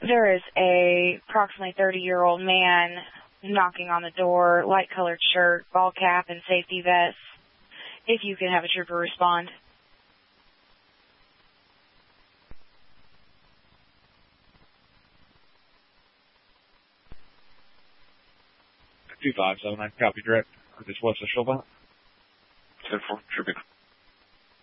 There is a approximately 30-year-old man knocking on the door, light-colored shirt, ball cap, and safety vest. If you can have a trooper respond. 2579, copy direct. This was the Showbot. 10-4, trooper.